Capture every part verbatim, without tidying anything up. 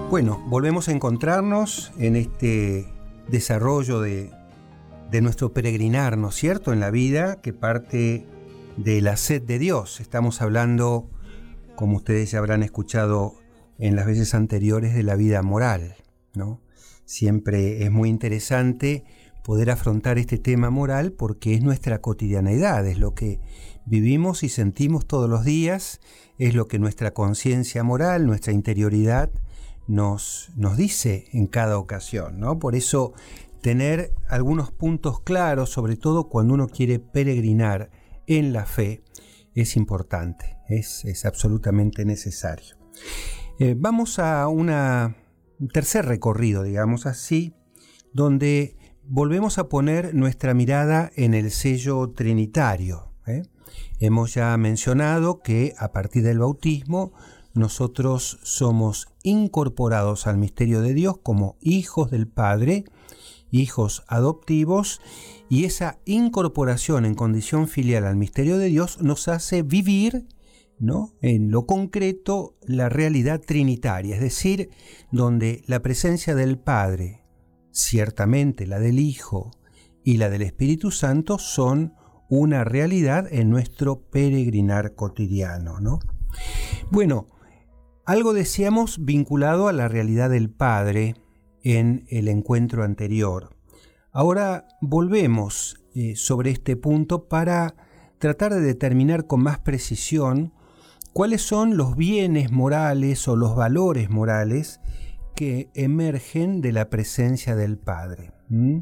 Bueno, volvemos a encontrarnos en este desarrollo de, de nuestro peregrinar, ¿no es cierto?, en la vida, que parte de la sed de Dios. Estamos hablando, como ustedes ya habrán escuchado en las veces anteriores, de la vida moral, ¿no? Siempre es muy interesante poder afrontar este tema moral porque es nuestra cotidianeidad, es lo que vivimos y sentimos todos los días, es lo que nuestra conciencia moral, nuestra interioridad nos, nos dice en cada ocasión, ¿no? Por eso tener algunos puntos claros, sobre todo cuando uno quiere peregrinar en la fe, es importante, es, es absolutamente necesario. Eh, vamos a una, un tercer recorrido, digamos así, donde volvemos a poner nuestra mirada en el sello trinitario, ¿eh? Hemos ya mencionado que a partir del bautismo nosotros somos incorporados al misterio de Dios como hijos del Padre, hijos adoptivos, y esa incorporación en condición filial al misterio de Dios nos hace vivir, ¿no?, en lo concreto la realidad trinitaria, es decir, donde la presencia del Padre, ciertamente la del Hijo y la del Espíritu Santo son una realidad en nuestro peregrinar cotidiano, ¿no? Bueno, algo decíamos vinculado a la realidad del Padre en el encuentro anterior. Ahora volvemos eh, sobre este punto para tratar de determinar con más precisión cuáles son los bienes morales o los valores morales que emergen de la presencia del Padre. ¿Mm?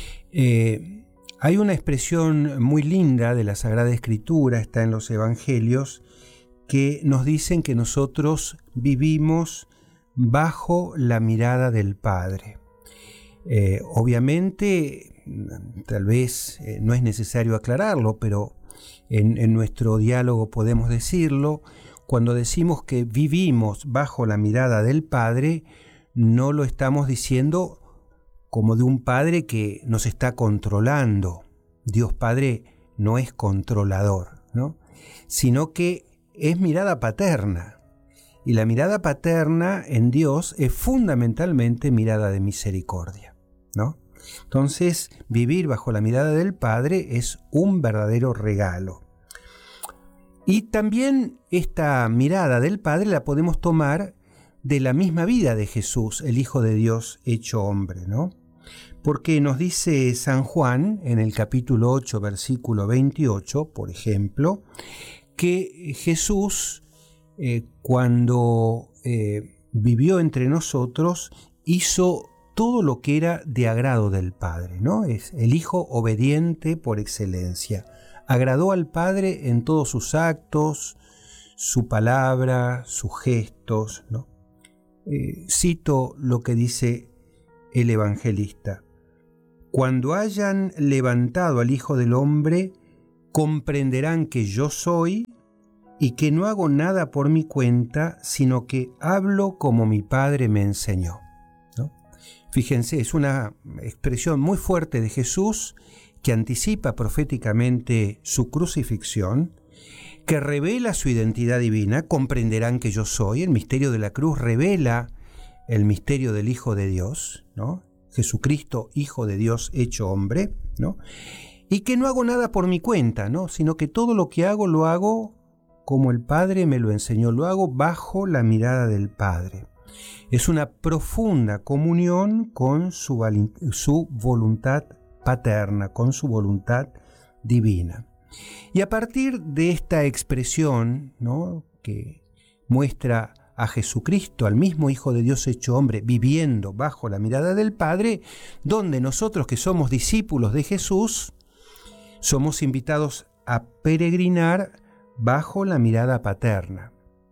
Eh, hay una expresión muy linda de la Sagrada Escritura, está en los Evangelios, que nos dicen que nosotros vivimos bajo la mirada del Padre. Eh, obviamente, tal vez eh, no es necesario aclararlo, pero en, en nuestro diálogo podemos decirlo. Cuando decimos que vivimos bajo la mirada del Padre, no lo estamos diciendo como de un Padre que nos está controlando. Dios Padre no es controlador, ¿no?, sino que es mirada paterna. Y la mirada paterna en Dios es fundamentalmente mirada de misericordia, ¿no? Entonces, vivir bajo la mirada del Padre es un verdadero regalo. Y también esta mirada del Padre la podemos tomar de la misma vida de Jesús, el Hijo de Dios hecho hombre, ¿no? Porque nos dice San Juan en el capítulo ocho, versículo veintiocho, por ejemplo, que Jesús, eh, cuando eh, vivió entre nosotros, hizo todo lo que era de agrado del Padre, ¿no? Es el Hijo obediente por excelencia. Agradó al Padre en todos sus actos, su palabra, sus gestos, ¿no? Eh, cito lo que dice el evangelista: cuando hayan levantado al Hijo del Hombre, comprenderán que yo soy y que no hago nada por mi cuenta, sino que hablo como mi Padre me enseñó, ¿no? Fíjense, es una expresión muy fuerte de Jesús que anticipa proféticamente su crucifixión, que revela su identidad divina. Comprenderán que yo soy. El misterio de la cruz revela el misterio del Hijo de Dios, ¿no? Jesucristo, Hijo de Dios hecho hombre, ¿no? Y que no hago nada por mi cuenta, ¿no?, sino que todo lo que hago lo hago como el Padre me lo enseñó, lo hago bajo la mirada del Padre. Es una profunda comunión con su, su voluntad paterna, con su voluntad divina. Y a partir de esta expresión, ¿no?, que muestra a Jesucristo, al mismo Hijo de Dios hecho hombre, viviendo bajo la mirada del Padre, donde nosotros que somos discípulos de Jesús, somos invitados a peregrinar bajo la mirada paterna.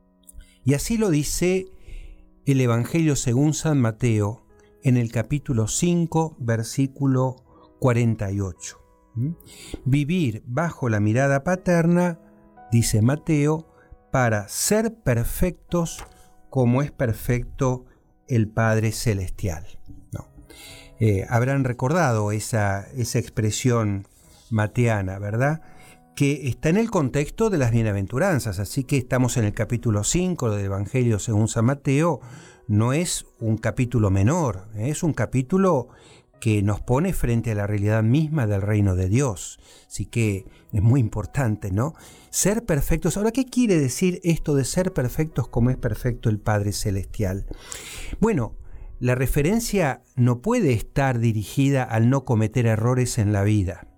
Y así lo dice el Evangelio según San Mateo en el capítulo cinco, versículo cuarenta y ocho. ¿Mm? Vivir bajo la mirada paterna, dice Mateo, para ser perfectos como es perfecto el Padre Celestial, ¿no? Eh, habrán recordado esa, esa expresión mateana, ¿verdad?, que está en el contexto de las bienaventuranzas. Así que estamos en el capítulo cinco del Evangelio según San Mateo, no es un capítulo menor, es un capítulo que nos pone frente a la realidad misma del reino de Dios. Así que es muy importante, ¿no? Ser perfectos. Ahora, ¿qué quiere decir esto de ser perfectos como es perfecto el Padre Celestial? Bueno, la referencia no puede estar dirigida al no cometer errores en la vida.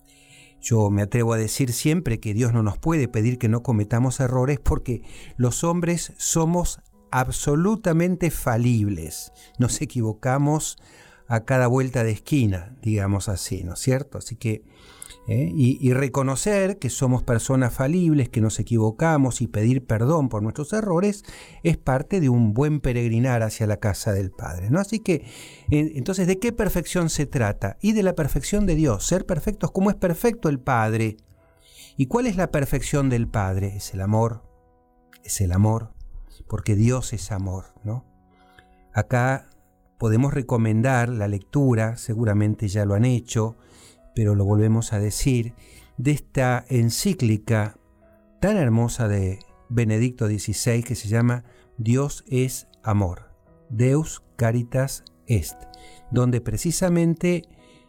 Yo me atrevo a decir siempre que Dios no nos puede pedir que no cometamos errores porque los hombres somos absolutamente falibles. Nos equivocamos a cada vuelta de esquina, digamos así, ¿no es cierto? Así que, ¿eh? y, y reconocer que somos personas falibles, que nos equivocamos y pedir perdón por nuestros errores es parte de un buen peregrinar hacia la casa del Padre, ¿no? Así que, eh, entonces, ¿de qué perfección se trata? Y de la perfección de Dios, ser perfectos como es perfecto el Padre. ¿Y cuál es la perfección del Padre? Es el amor, es el amor, porque Dios es amor, ¿no? Acá podemos recomendar la lectura, seguramente ya lo han hecho, pero lo volvemos a decir, de esta encíclica tan hermosa de Benedicto dieciséis que se llama Dios es amor, Deus Caritas Est, donde precisamente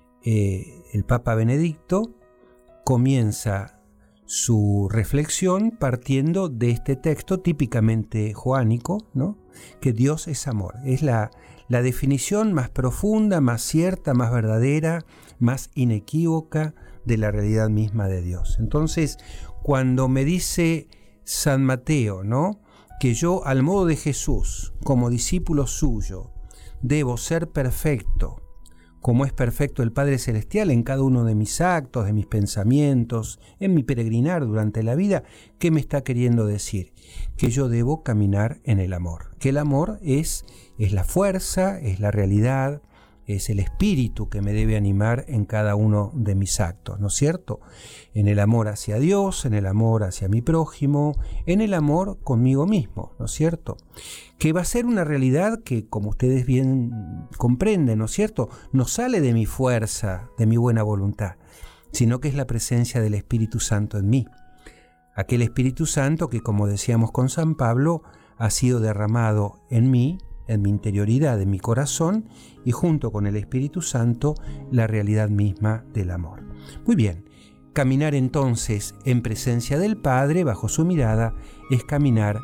eh, el Papa Benedicto comienza su reflexión partiendo de este texto típicamente joánico, ¿no? Que Dios es amor. Es la, la definición más profunda, más cierta, más verdadera, más inequívoca de la realidad misma de Dios. Entonces, cuando me dice San Mateo, ¿no?, que yo, al modo de Jesús, como discípulo suyo, debo ser perfecto, como es perfecto el Padre Celestial en cada uno de mis actos, de mis pensamientos, en mi peregrinar durante la vida, ¿qué me está queriendo decir? Que yo debo caminar en el amor, que el amor es, es la fuerza, es la realidad, es el espíritu que me debe animar en cada uno de mis actos, ¿no es cierto? En el amor hacia Dios, en el amor hacia mi prójimo, en el amor conmigo mismo, ¿no es cierto? Que va a ser una realidad que, como ustedes bien comprenden, ¿no es cierto?, no sale de mi fuerza, de mi buena voluntad, sino que es la presencia del Espíritu Santo en mí. Aquel Espíritu Santo que, como decíamos con San Pablo, ha sido derramado en mí, en mi interioridad, en mi corazón, y junto con el Espíritu Santo, la realidad misma del amor. Muy bien, caminar entonces en presencia del Padre, bajo su mirada, es caminar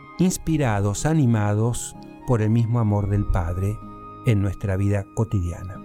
inspirados, animados por el mismo amor del Padre en nuestra vida cotidiana.